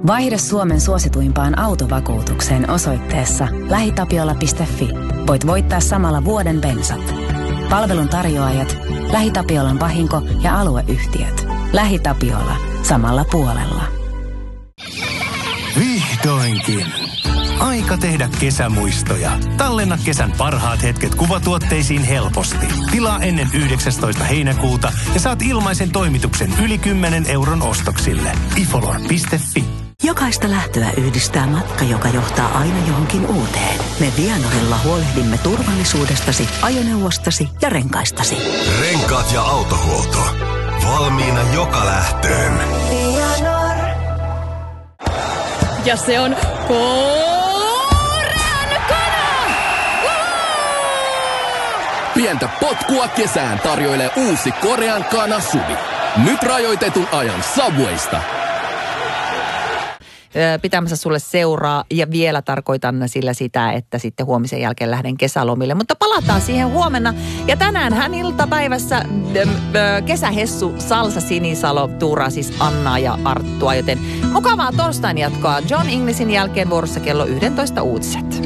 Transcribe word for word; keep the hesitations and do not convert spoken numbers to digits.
Vaihde Suomen suosituimpaan autovakuutukseen osoitteessa lähitapiola piste fi. Voit voittaa samalla vuoden bensat. Palvelun tarjoajat, LähiTapiolan vahinko- ja alueyhtiöt. LähiTapiola. Samalla puolella. Vihdoinkin. Aika tehdä kesämuistoja. Tallenna kesän parhaat hetket kuvatuotteisiin helposti. Tilaa ennen yhdeksästoista heinäkuuta ja saat ilmaisen toimituksen yli kymmenen euron ostoksille. ifolor piste fi. Jokaista lähtöä yhdistää matka, joka johtaa aina johonkin uuteen. Me Vianorilla huolehdimme turvallisuudestasi, ajoneuvostasi ja renkaistasi. Renkaat ja autohuolto. Valmiina joka lähtöön. Vianor. Ja se on Korean kana! Pientä potkua kesään tarjoilee uusi Korean kana S U V. Nyt rajoitetun ajan Subwaysta. Pitämässä sulle seuraa ja vielä tarkoitan sillä sitä, että sitten huomisen jälkeen lähden kesälomille. Mutta palataan siihen huomenna. Ja tänään hän iltapäivässä kesähessu Salsa Sinisalo tuuraa siis Annaa ja Arttua. Joten mukavaa torstain jatkoa. John Inglesin jälkeen vuorossa kello yksitoista uutiset.